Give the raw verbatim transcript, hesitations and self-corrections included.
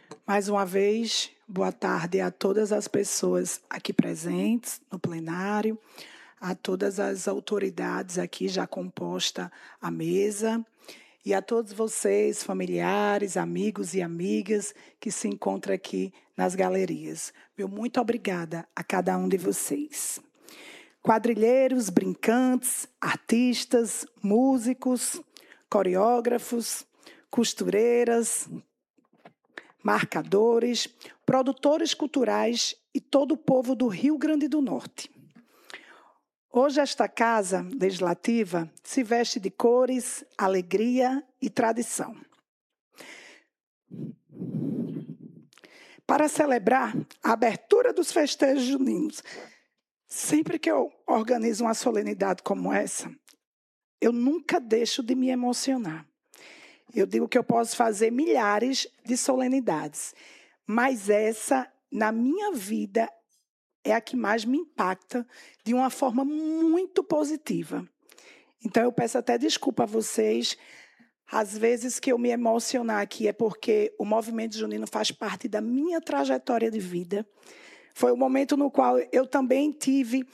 Mais uma vez, boa tarde a todas as pessoas aqui presentes no plenário, a todas as autoridades aqui já composta a mesa e a todos vocês, familiares, amigos e amigas que se encontram aqui nas galerias. Meu muito obrigada a cada um de vocês. Quadrilheiros, brincantes, artistas, músicos, coreógrafos, costureiras, marcadores, produtores culturais e todo o povo do Rio Grande do Norte. Hoje esta Casa Legislativa se veste de cores, alegria e tradição. Para celebrar a abertura dos festejos juninos, sempre que eu organizo uma solenidade como essa, eu nunca deixo de me emocionar. Eu digo que eu posso fazer milhares de solenidades, mas essa, na minha vida, é a que mais me impacta de uma forma muito positiva. Então, eu peço até desculpa a vocês. Às vezes que eu me emocionar aqui é porque o movimento junino faz parte da minha trajetória de vida. Foi o momento no qual eu também tive